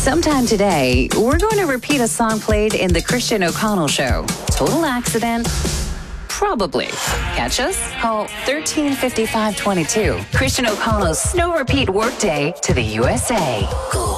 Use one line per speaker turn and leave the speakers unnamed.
Sometime today, we're going to repeat a song played in the Christian O'Connell Show. Total accident? Probably. Catch us? Call 135522. Christian O'Connell's Snow Repeat Workday to the USA.